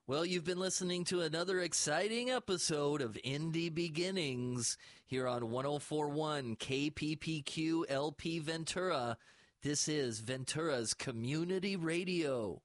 Well, you've been listening to another exciting episode of Indie Beginnings here on 1041 KPPQ LP Ventura. This is Ventura's Community Radio.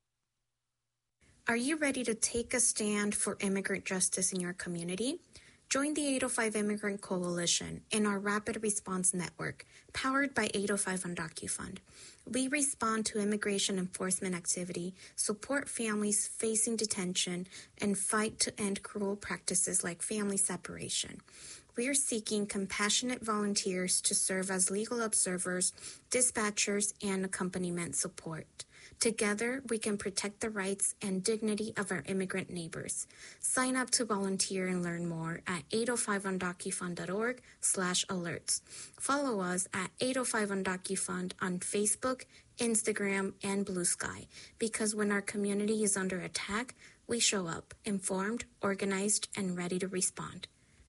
Are you ready to take a stand for immigrant justice in your community? Join the 805 Immigrant Coalition in our Rapid Response Network, powered by 805 on DocuFund. We respond to immigration enforcement activity, support families facing detention, and fight to end cruel practices like family separation. We are seeking compassionate volunteers to serve as legal observers, dispatchers, and accompaniment support. Together, we can protect the rights and dignity of our immigrant neighbors. Sign up to volunteer and learn more at 805ondocufund.org/alerts. Follow us at 805 on DocuFund on Facebook, Instagram, and Blue Sky, because when our community is under attack, we show up, informed, organized, and ready to respond.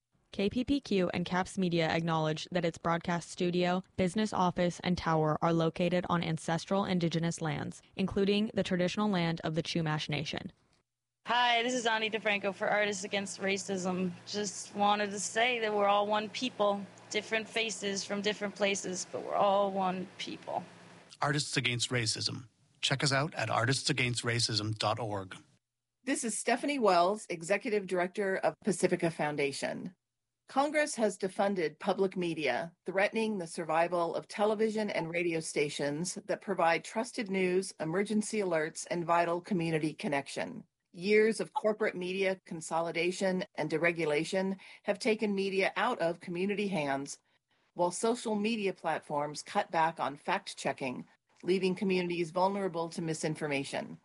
KPPQ and CAPS Media acknowledge that its broadcast studio, business office, and tower are located on ancestral indigenous lands, including the traditional land of the Chumash Nation. Hi, this is Ani DeFranco for Artists Against Racism. Just wanted to say that we're all one people, different faces from different places, but we're all one people. Artists Against Racism. Check us out at artistsagainstracism.org. This is Stephanie Wells, Executive Director of Pacifica Foundation. Congress has defunded public media, threatening the survival of television and radio stations that provide trusted news, emergency alerts, and vital community connection. Years of corporate media consolidation and deregulation have taken media out of community hands, while social media platforms cut back on fact-checking, leaving communities vulnerable to misinformation.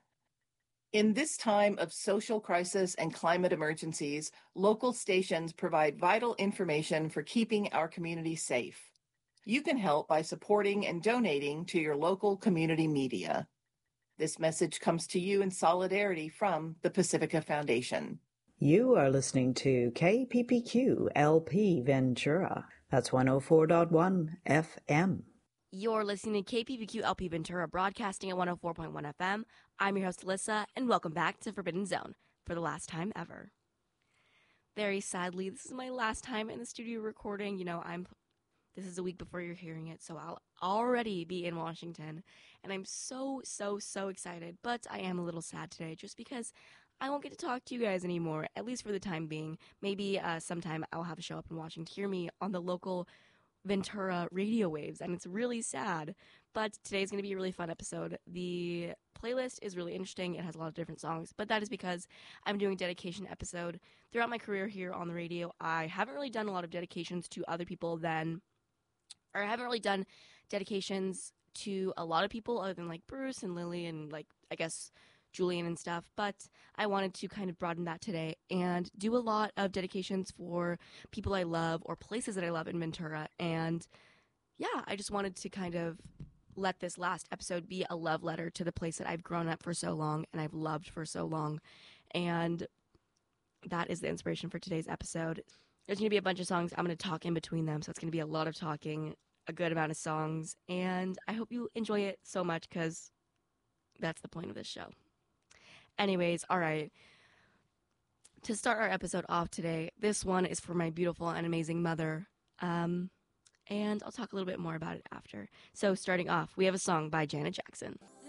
In this time of social crisis and climate emergencies, local stations provide vital information for keeping our community safe. You can help by supporting and donating to your local community media. This message comes to you in solidarity from the Pacifica Foundation. You are listening to KPPQ LP Ventura. That's 104.1 FM. You're listening to KPPQ LP Ventura, broadcasting at 104.1 FM. I'm your host, Alyssa, and welcome back to Forbidden Zone for the last time ever. Very sadly, this is my last time in the studio recording. This is a week before you're hearing it, so I'll already be in Washington, and I'm so excited, but I am a little sad today just because I won't get to talk to you guys anymore, at least for the time being. Maybe sometime I'll have to show up in Washington to hear me on the local Ventura radio waves, and it's really sad, but today's going to be a really fun episode. The playlist is really interesting. It has a lot of different songs, but that is because I'm doing a dedication episode. Throughout my career here on the radio, I haven't really done a lot of dedications to other people I haven't really done dedications to a lot of people other than like Bruce and Lily and I guess Julian and stuff, but I wanted to kind of broaden that today and do a lot of dedications for people I love or places that I love in Ventura. And yeah, I just wanted to kind of let this last episode be a love letter to the place that I've grown up for so long and I've loved for so long. And that is the inspiration for today's episode. There's going to be a bunch of songs. I'm going to talk in between them, so it's going to be a lot of talking, a good amount of songs, and I hope you enjoy it so much because that's the point of this show. Anyways, all right. To start our episode off today, this one is for my beautiful and amazing mother, and I'll talk a little bit more about it after. So starting off, we have a song by Janet Jackson.